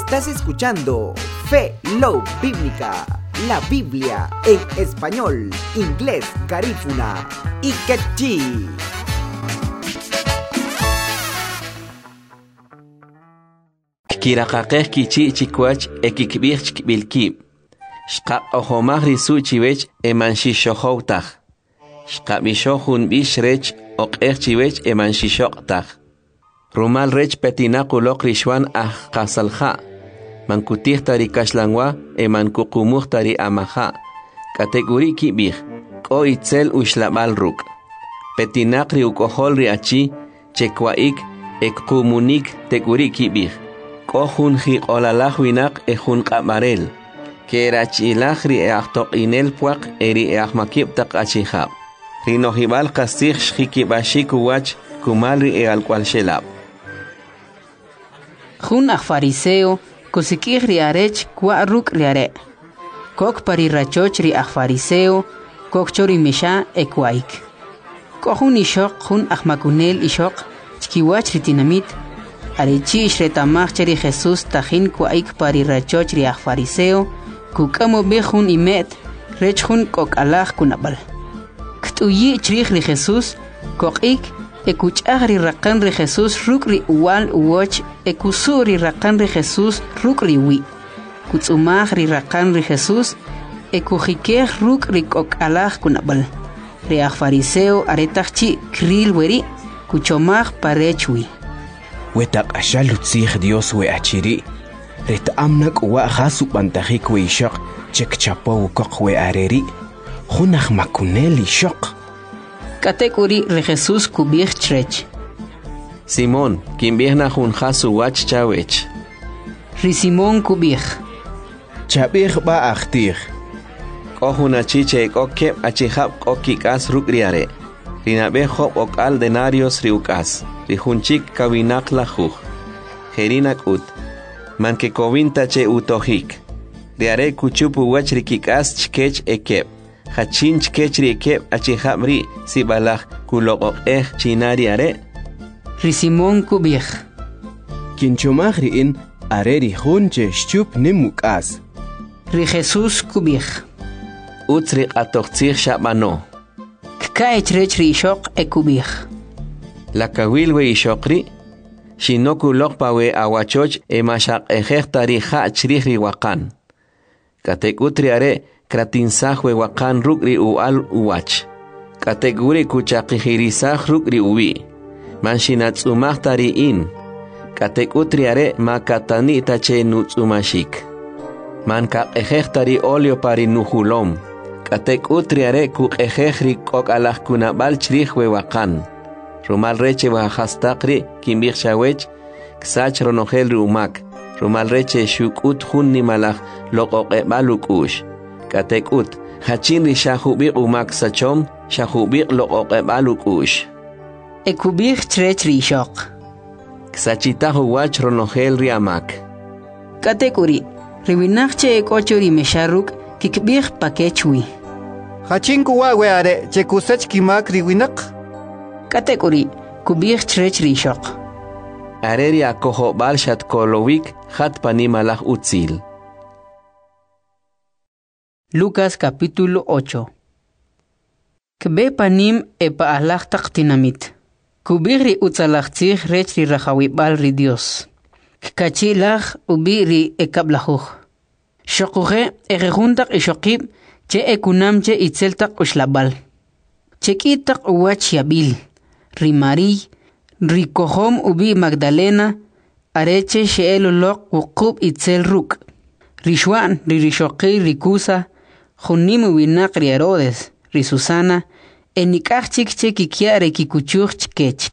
Estás escuchando Fe Love Bíblica, la Biblia en español, inglés, garífuna y quechí. Kirakaqeh kichi chikwach ekikbich bilkib. Shqa ohomah risu chiwech emanshishohotah. Shqa bishohun bishrech oqeh chiwech emanshishoqtah. Rumal rech petinakulok rishwan qasalha. Mankutih tari kashlangwa emankuqumuh tari amaha. Kategori kibih. Ko itzel ushlabal ruk. Petinak ri ukohol ri achi chekwaik ekqumunik teguri kibih. Kohun hi olalah winak ehun qamarel. Kerachilach ri eachtoqinel puaq eri eachmakib tak achihab. Rinohibal qasih shikibashik wach kumal ri ealkwal shelab. Jun fariseo kusikih ri arech kwa ruk ri are. Kok pari rachoch ri fariseo kok chori misha ekwaik. Kohun ishok jun makunel ishok chkiwach ri tinamit. Arechi ishretamach cheri Jesús tajin kuaik pari rachoch ri fariseo kukamo bejun imet rechjun kok alaj kunabal. Ktuyi chrij ri Jesús kokik ekuchaj ri raqan ri Jesús ruk ri uwal uwoch ekusu ri raqan ri Jesús ruk ri wi. Kutzumaj ri raqan ri Jesús ekujikej ruk ri kok alaj kunabal. Ri fariseo aretajchi kril weri kuchomaj parechwi. Wetak ashalutzih Dios we achiri. Ret amnak wa khasu bantahik we ishaq chek chapo kok we areri. Khunakh makuneli shaq. Kategori re Jesús kubih chrech. Simón, kimbihna jun khasu wach chawech. Ri Simón kubih. Chabih ba akhtir. Kohuna chiche kokkeb achihab kokkikas rukriare. Rinabe hop okal denarios riukas. Rijunchik kawinak lajuj. Jerinak ut. Manke kovinta che utohik. Riare kuchupu wach rikikas chkech ekeb. Hachin chkech rikeb achihabri sibalaj kulok chinari are. Risimon kubih. Kinchomaj riin are rijunche shchup nimukas. Ri Jesús kubih. Utsrik atochtzir shabano. Kkaech rech ri ishok ekubih. La kawilwe ishokri, shinoku lokpawe awachoch emashak ejektari ha chrihri wakan. Katekutri are kratinsahwe wakan rukri ual uwach. Kateguri kuchakihirisah rukri uwi. Manshinatsumahtari in. Katekutri are makatani tache nutsumashik. Mankak ejektari olio pari nuhulom. Katekutri are kuk ejekri kok alah kunabal chrihwe wakan. Rumal reche wahastakri kimbir shawech ksach ronogel rumak. Rumal reche shukut hunni malach loqoqe balukush. Katekut hachin ri shahubir umak sachom shahubir loqoqe balukush. Ekubir chrech ri shok. Ksachitahu wach ronogel riamak. Katekuri riwinachche ekochori mesharuk kikbir pakechwi. Hachin kuwa weare chekusach kimak riwinak. Kategori kubih chrech rishok. Areri akoho balshat kolowik hat panimalach utzil. Lucas capítulo 8. Kbe panim epa alach taktinamit. Kubiri utzalachtzich rech ri rachawibal ri Dios. Kachilach ubiri ekablahuch. Shokuhe erejuntak ishokib che ekunam che itzeltak ushlabal. Chekitak uwach yabil. Rimari, Rikohom ubi Magdalena, areche sheelolok wukub itzel ruk. Rishwan, Rishoki, Rikusa, Junimu winak Herodes, Risusana, enikachik chekikiare kikuchuch chkech.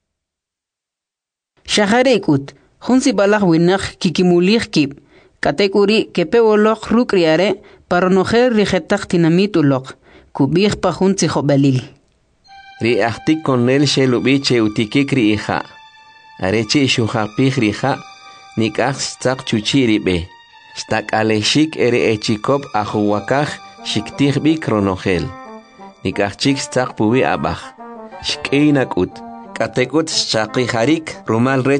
Shaharekut, Hunsi balach winak kikimulich kib, kategori kepewolok ruk riare, paronojer rijetak tinamitulok, kubich pa hunsi hobelil. Riachtik con el shelubiche utikikri iha. Arechi shuhapih riha. Nikach stak chuchiri be. Stak aleshik ere echikop ahuwakach shiktih bi kronogel. Nikachik stak pubi abach. Shkeinak ut. Katekut shaki harik rumal